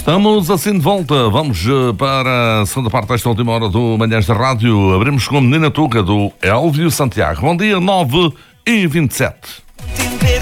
Estamos assim de volta. Vamos para a segunda parte desta última hora do Manhãs da Rádio. Abrimos com a Menina Tuga do Elvio Santiago. Bom dia, 9h27.